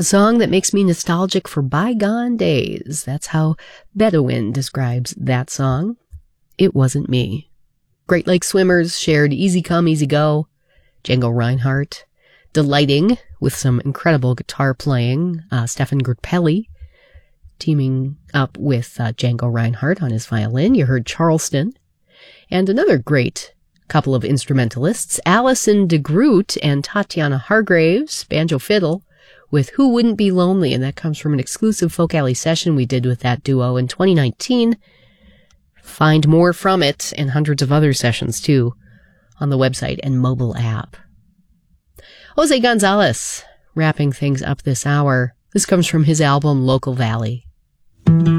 A song that makes me nostalgic for bygone days. That's how Bedouin describes that song. It wasn't me. Great Lake Swimmers shared Easy Come, Easy Go. Django Reinhardt delighting with some incredible guitar playing. Stefan Grappelli teaming up with Django Reinhardt on his violin. You heard Charleston. And another great couple of instrumentalists, Alison DeGroot and Tatiana Hargraves, banjo fiddle, with Who Wouldn't Be Lonely, and that comes from an exclusive Folk Alley session we did with that duo in 2019. Find more from it, and hundreds of other sessions too, on the website and mobile app. Jose Gonzalez wrapping things up this hour. This comes from his album Local Valley.